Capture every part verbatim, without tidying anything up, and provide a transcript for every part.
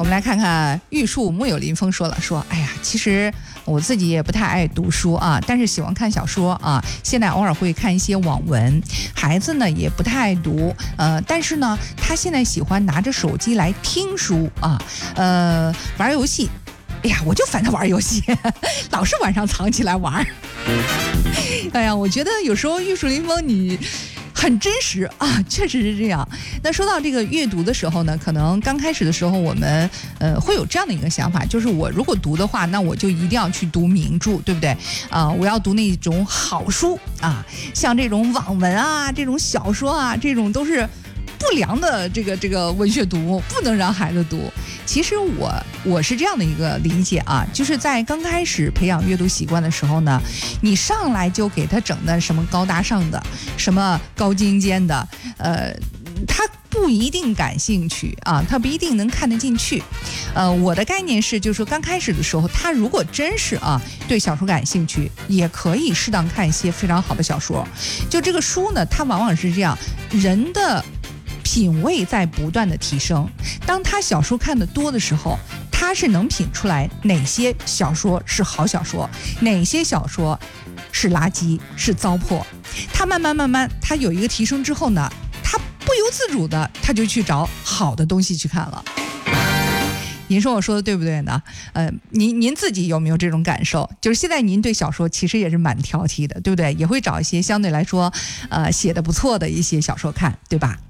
们来看看玉树木有林风说了，说哎呀，其实我自己也不太爱读书啊，但是喜欢看小说啊，现在偶尔会看一些网文。孩子呢也不太爱读，呃，但是呢他现在喜欢拿着手机来听书啊，呃，玩游戏。哎呀，我就烦他玩游戏，老是晚上藏起来玩。哎呀，我觉得有时候玉树临风你很真实啊，确实是这样。那说到这个阅读的时候呢，可能刚开始的时候我们呃会有这样的一个想法，就是我如果读的话，那我就一定要去读名著，对不对啊、呃？我要读那种好书啊，像这种网文啊、这种小说啊，这种都是不良的这个这个文学读物，不能让孩子读。其实我我是这样的一个理解啊，就是在刚开始培养阅读习惯的时候呢，你上来就给他整的什么高大上的，什么高精尖的，呃，他不一定感兴趣啊，他不一定能看得进去。呃，我的概念是，就是说刚开始的时候，他如果真是啊对小说感兴趣，也可以适当看一些非常好的小说。就这个书呢，它往往是这样，人的品味在不断的提升，当他小说看得多的时候，他是能品出来哪些小说是好小说，哪些小说是垃圾是糟粕。他慢慢慢慢他有一个提升之后呢，他不由自主的他就去找好的东西去看了。您说我说的对不对呢？呃，您您自己有没有这种感受？就是现在您对小说其实也是蛮挑剔的，对不对？也会找一些相对来说，呃，写得不错的一些小说看，对吧？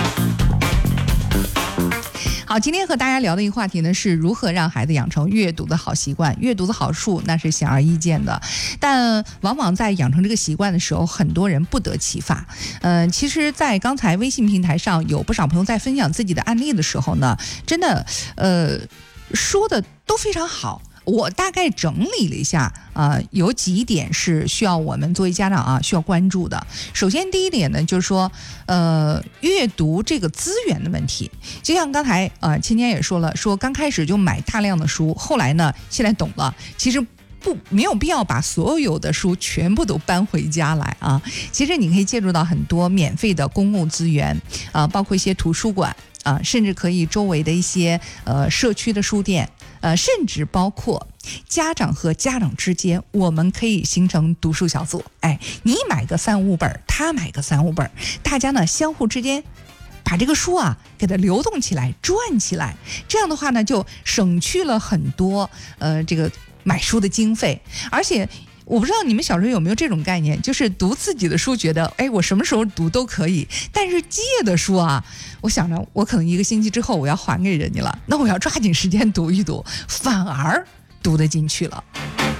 好，今天和大家聊的一个话题呢，是如何让孩子养成阅读的好习惯。阅读的好处那是显而易见的，但往往在养成这个习惯的时候，很多人不得其法。嗯、呃，其实在刚才微信平台上有不少朋友在分享自己的案例的时候呢，真的呃说的都非常好。我大概整理了一下啊、呃，有几点是需要我们作为家长啊需要关注的。首先第一点呢，就是说呃阅读这个资源的问题。就像刚才呃芊芊也说了，说刚开始就买大量的书，后来呢现在懂了，其实不没有必要把所有的书全部都搬回家来啊。其实你可以借助到很多免费的公共资源啊，包括一些图书馆啊，甚至可以周围的一些呃社区的书店。呃，甚至包括家长和家长之间，我们可以形成读书小组。哎，你买个三五本，他买个三五本，大家呢相互之间把这个书啊给它流动起来、转起来。这样的话呢，就省去了很多呃这个买书的经费，而且。我不知道你们小时候有没有这种概念，就是读自己的书觉得哎我什么时候读都可以，但是借的书啊，我想着我可能一个星期之后我要还给人家了，那我要抓紧时间读一读，反而读得进去了。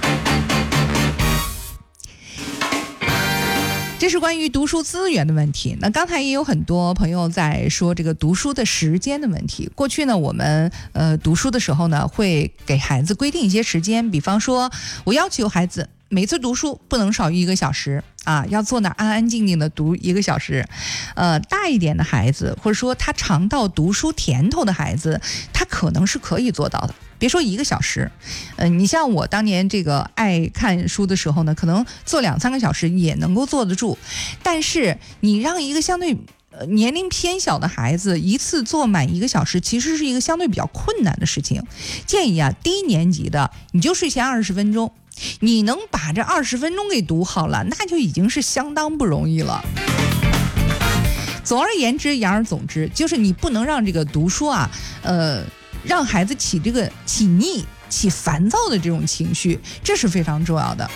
这是关于读书资源的问题。那刚才也有很多朋友在说这个读书的时间的问题。过去呢，我们呃读书的时候呢，会给孩子规定一些时间，比方说我要求孩子每次读书不能少于一个小时啊，要坐那安安静静的读一个小时。呃，大一点的孩子，或者说他尝到读书甜头的孩子，他可能是可以做到的。别说一个小时，呃，你像我当年这个爱看书的时候呢，可能坐两三个小时也能够坐得住。但是你让一个相对呃年龄偏小的孩子一次坐满一个小时，其实是一个相对比较困难的事情。建议啊，低年级的你就睡前二十分钟。你能把这二十分钟给读好了，那就已经是相当不容易了。总而言之，言而总之，就是你不能让这个读书啊，呃，让孩子起这个起腻、起烦躁的这种情绪，这是非常重要的。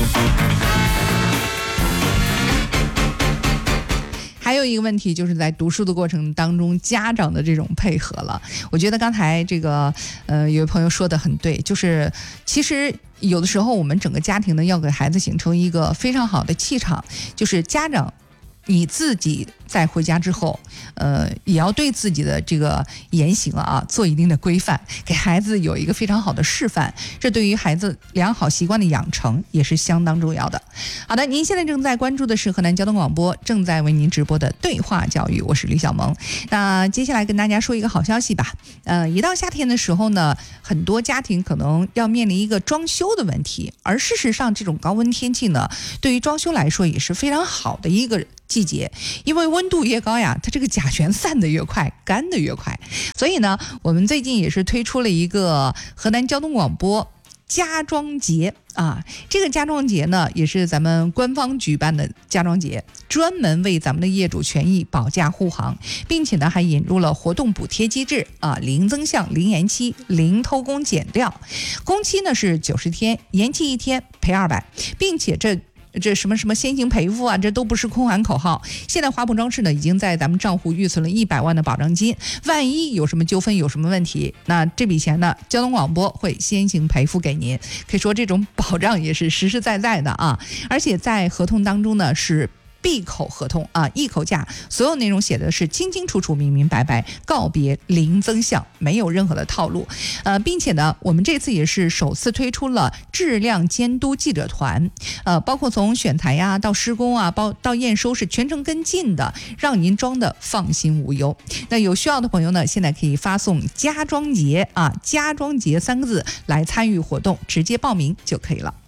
还有一个问题就是在读书的过程当中，家长的这种配合了。我觉得刚才这个呃有位朋友说的很对，就是其实有的时候我们整个家庭呢要给孩子形成一个非常好的气场，就是家长你自己在回家之后，呃，也要对自己的这个言行啊做一定的规范，给孩子有一个非常好的示范，这对于孩子良好习惯的养成也是相当重要的。好的，您现在正在关注的是河南交通广播正在为您直播的对话教育，我是吕小萌。那接下来跟大家说一个好消息吧。呃，一到夏天的时候呢，很多家庭可能要面临一个装修的问题，而事实上这种高温天气呢，对于装修来说也是非常好的一个季节，因为温度越高呀，它这个甲醛散得越快，干得越快。所以呢，我们最近也是推出了一个河南交通广播家装节啊，这个家装节呢，也是咱们官方举办的家装节，专门为咱们的业主权益保驾护航，并且呢，还引入了活动补贴机制啊，零增项、零延期、零偷工减料，工期呢是九十天，延期一天赔二百，并且这。这什么什么先行赔付啊，这都不是空喊口号。现在华普装饰呢，已经在咱们账户预存了一百万的保证金，万一有什么纠纷、有什么问题，那这笔钱呢，交通广播会先行赔付给您。可以说这种保障也是实实在在的啊，而且在合同当中呢是闭口合同啊，一口价，所有内容写的是清清楚楚、明明白白，告别零增项，没有任何的套路。呃，并且呢，我们这次也是首次推出了质量监督记者团，呃，包括从选材呀到施工啊，包到验收是全程跟进的，让您装的放心无忧。那有需要的朋友呢，现在可以发送“家装节”啊，“家装节”三个字来参与活动，直接报名就可以了。